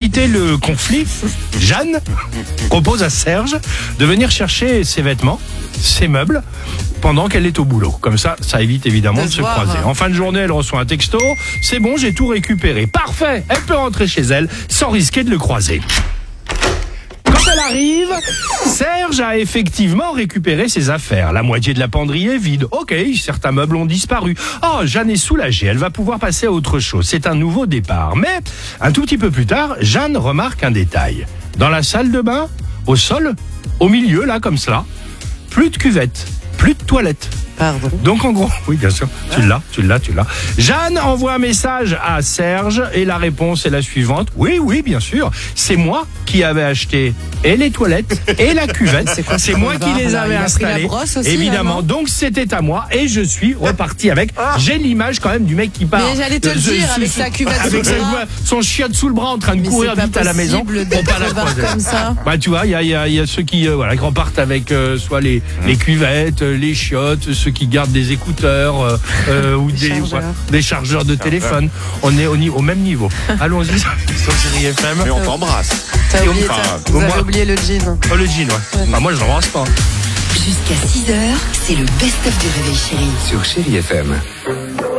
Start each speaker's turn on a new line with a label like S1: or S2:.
S1: éviter le conflit, Jeanne propose à Serge de venir chercher ses vêtements, ses meubles, pendant qu'elle est au boulot. Comme ça évite évidemment de se croiser. En fin de journée, elle reçoit un texto. C'est bon, j'ai tout récupéré. Parfait, elle peut rentrer chez elle sans risquer de le croiser. Quand elle arrive, Serge a effectivement récupéré ses affaires. La moitié de la penderie est vide. Ok, certains meubles ont disparu. Oh, Jeanne est soulagée. Elle va pouvoir passer à autre chose. C'est un nouveau départ. Mais, un tout petit peu plus tard, Jeanne remarque un détail. Dans la salle de bain, au sol, au milieu, là, comme cela, plus de cuvette, plus de toilette.
S2: Pardon.
S1: Donc en gros, oui bien sûr, tu l'as. Jeanne envoie un message à Serge et la réponse est la suivante. Oui, bien sûr, c'est moi qui avais acheté et les toilettes et la cuvette. C'est moi qui les avais installées. Évidemment, donc c'était à moi et je suis reparti avec. J'ai l'image quand même du mec qui part.
S2: Mais j'allais te le dire, avec sa cuvette
S1: avec
S2: sous le bras.
S1: son chiotte sous le bras en train de courir vite à la maison.
S2: Pour pas la croiser comme ça.
S1: Bah tu vois, il y a ceux qui repartent avec soit les cuvettes, les chiottes, ceux qui gardent des écouteurs ou des chargeurs de téléphone. On est au même niveau. Allons-y sur Chérie FM.
S3: Mais on t'embrasse.
S2: Vous avez oublié le jean.
S1: Oh, le jean, ouais. Bah, moi, je l'embrasse pas.
S4: Jusqu'à 6h, c'est le best-of du Réveil Chérie.
S5: Sur Chérie FM.